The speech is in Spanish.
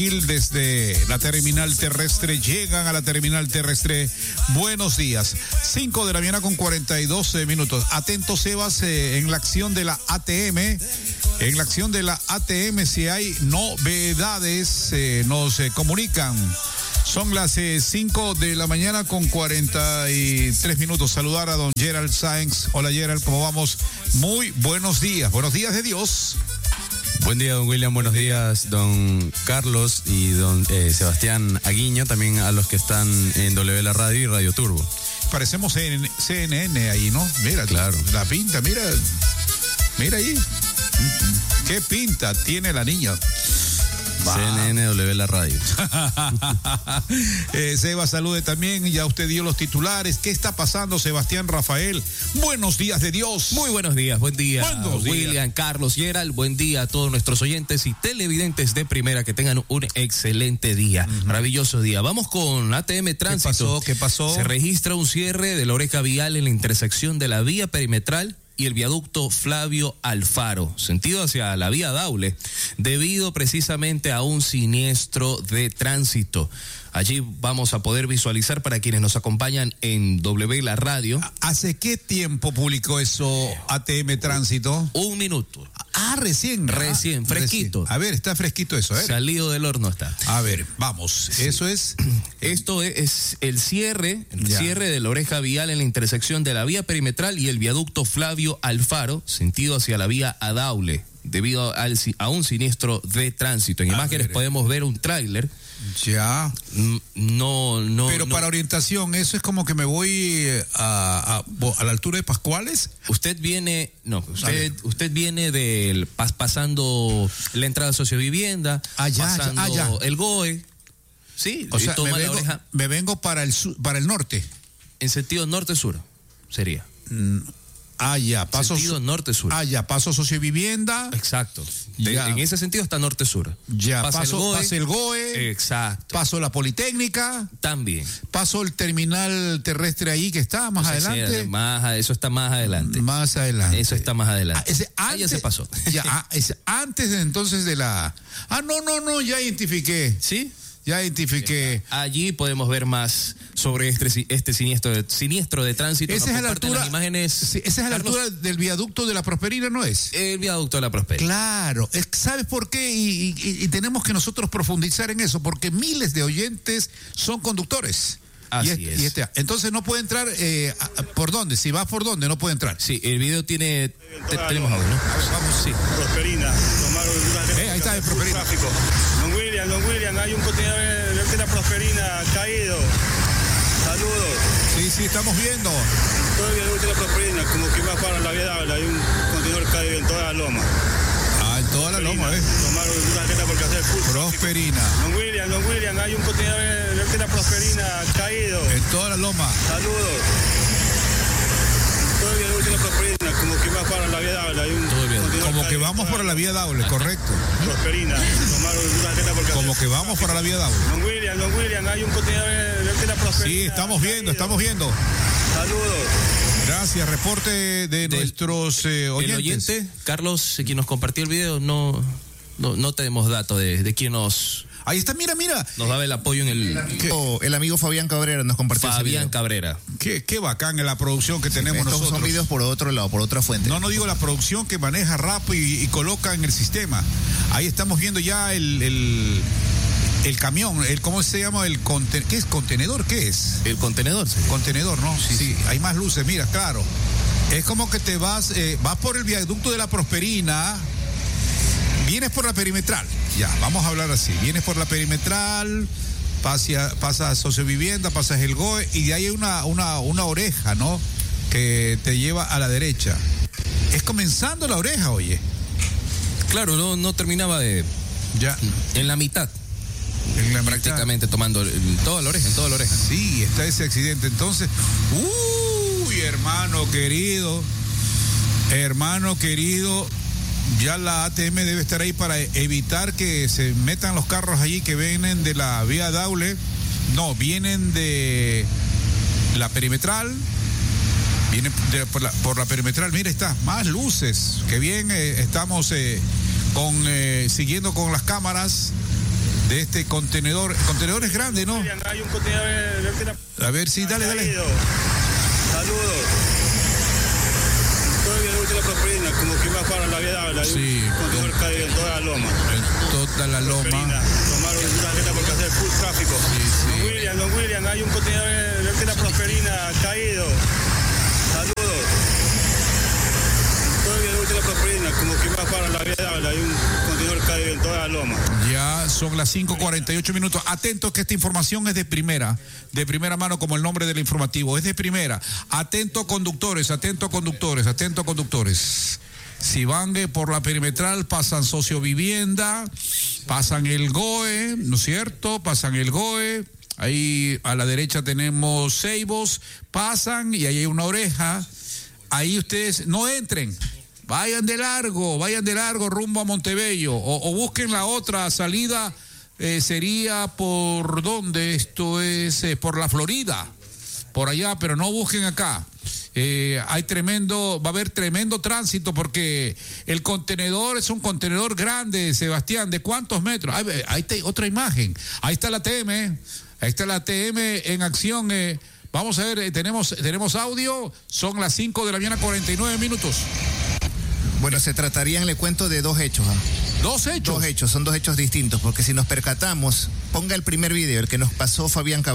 Desde la terminal terrestre, llegan a la terminal terrestre. Buenos días. 5 de la mañana con 42 minutos. Atento, Sebas, en la acción de la ATM. En la acción de la ATM, si hay novedades, nos comunican. Son las 5 de la mañana con 43 minutos. Saludar a don Gerald Sáenz. Hola, Gerald, ¿cómo vamos? Muy buenos días. Buenos días de Dios. Buen día, don William. Buenos días, don Carlos y don Sebastián Aguiño. También a los que están en W La Radio y Radio Turbo. Parecemos en CNN ahí, ¿no? Mira, claro. La pinta, mira ahí. ¿Qué pinta tiene la niña? CNN, W La Radio. Seba, salude también. Ya usted dio los titulares. ¿Qué está pasando, Sebastián Rafael? Buenos días de Dios. Muy buenos días. Buen día, William, Carlos, Gerald. Buen día a todos nuestros oyentes y televidentes de primera. Que tengan un excelente día. Maravilloso día. Vamos con ATM Tránsito. ¿Qué pasó? Se registra un cierre de la oreja vial en la intersección de la vía perimetral y el viaducto Flavio Alfaro, sentido hacia la vía Daule, debido precisamente a un siniestro de tránsito. Allí vamos a poder visualizar para quienes nos acompañan en W La Radio. ¿Hace qué tiempo publicó eso ATM Tránsito? Un minuto. Recién, fresquito. A ver, está fresquito eso, ¿eh? Salido del horno está. A ver, vamos, sí. Eso es. Esto es el cierre de la oreja vial en la intersección de la vía perimetral y el viaducto Flavio Alfaro, sentido hacia la vía Daule, debido a un siniestro de tránsito. En imágenes podemos ver un tráiler. Ya. No. Pero para orientación, eso es como que me voy a la altura de Pascuales. Usted viene pasando la entrada a Sociovivienda, pasando el GOE. Sí, o sea, toma la oreja. Me vengo para el norte. En sentido norte-sur sería. Paso sentido norte-sur. Paso Sociovivienda. Exacto. En ese sentido está norte-sur. Ya, paso el GOE. Exacto. Paso la Politécnica. También. Paso el terminal terrestre ahí que está más adelante. Eso está más adelante. Más adelante. Eso está más adelante. Ya se pasó. Antes entonces de la... No, ya identifiqué. ¿Sí? Ya identifiqué. Allí podemos ver más sobre este siniestro de tránsito. Esa es a la altura. Imágenes, esa es a la altura del viaducto de la Prosperina, ¿no es? El viaducto de la Prosperina. Claro. ¿Sabes por qué? Y tenemos que nosotros profundizar en eso, porque miles de oyentes son conductores. Así es. Entonces no puede entrar. ¿Por dónde? Si va por dónde, no puede entrar. Sí, el video tiene. Tenemos audio, ¿no? Vamos, sí. Prosperina. Ahí está el Prosperina. Don William, hay un contenedor de la Prosperina caído. Saludos. Sí, estamos viendo. Todo el viaducto de la Prosperina, como que va para la vía, hay un contenedor caído en toda la loma. En toda la loma, Tomaron una tarjeta porque hacer full. Prosperina. Don William, hay un contenedor de la Prosperina caído. En toda la loma. Saludos. Todo el viaducto de la Prosperina, como que va para la vía, hay un contenedor como que vamos por la vía Daule, correcto. Prosperina. Tomaron una tarjeta porque como que vamos para la vía Daule. Don William, hay un contenedor de la Prosperina. Sí, estamos viendo. Saludos. Gracias, reporte de nuestros oyentes. El oyente, Carlos, quien nos compartió el video, no tenemos datos de quién nos... Ahí está, mira. Nos daba el apoyo en el amigo Fabián Cabrera nos compartió ese video. Cabrera. Qué bacán en la producción que tenemos nosotros. Son videos por otro lado, por otra fuente. No digo la producción que maneja rápido y coloca en el sistema. Ahí estamos viendo ya el camión, ¿cómo se llama? ¿Qué es? ¿Contenedor? ¿Qué es? El contenedor. Sí. Contenedor, ¿no? Sí. Hay más luces, mira, claro. Es como que te vas por el viaducto de la Prosperina, vienes por la perimetral. Ya, vamos a hablar así. Vienes por la perimetral, pasas Sociovivienda, pasas el GOE y de ahí hay una oreja, ¿no? Que te lleva a la derecha. Es comenzando la oreja, oye. Claro, no terminaba de... Ya. En la mitad. Prácticamente tomando en toda la oreja. Sí, está ese accidente. Entonces, hermano querido, ya la ATM debe estar ahí para evitar que se metan los carros allí que vienen de la vía Daule. No, vienen de la perimetral. Vienen por la perimetral. Mira, está más luces. Qué bien, estamos siguiendo con las cámaras de este contenedor. El contenedor es grande, ¿no? Hay un contenedor. A ver, sí, dale. Saludos. Todo el viaducto de la Prosperina, como que va para la vía Dávila. Sí. Un contenedor cae en toda la loma. En toda la loma. Tomaron una tarjeta porque hacer full tráfico. Sí. Don William, hay un contenedor de la Prosperina caído. Saludos. Todo el viaducto de la Prosperina, como que va para la vía Dávila. Hay un contenedor caído en toda la loma. Ya son las 5:48 minutos. Atentos que esta información es de primera mano, como el nombre del informativo, es de primera. Atentos conductores. Si van por la perimetral, pasan Sociovivienda, pasan el GOE, ¿no es cierto? Pasan el GOE. Ahí a la derecha tenemos Ceibos, pasan y ahí hay una oreja. Ahí ustedes no entren. Vayan de largo rumbo a Montebello o busquen la otra salida, sería por ¿dónde? Esto es por la Florida, por allá, pero no busquen acá. Va a haber tremendo tránsito porque el contenedor es un contenedor grande, Sebastián. ¿De cuántos metros? Ahí está otra imagen. Ahí está la TM, en acción. Vamos a ver, tenemos audio. Son las 5 de la mañana, 49 minutos. Bueno, se tratarían, le cuento, de dos hechos. ¿Dos hechos? Son dos hechos distintos, porque si nos percatamos, ponga el primer video, el que nos pasó Fabián Cabral.